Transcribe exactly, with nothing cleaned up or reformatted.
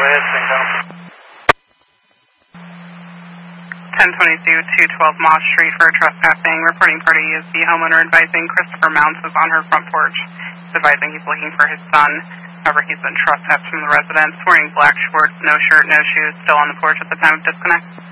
ahead, Cinco. ten twenty-two, two twelve Moss Street for trespassing. Reporting party is the homeowner advising Christopher Mounts is on her front porch. He's advising he's looking for his son. However, he's been trespassed from the residence, wearing black shorts, no shirt, no shoes, still on the porch at the time of disconnect.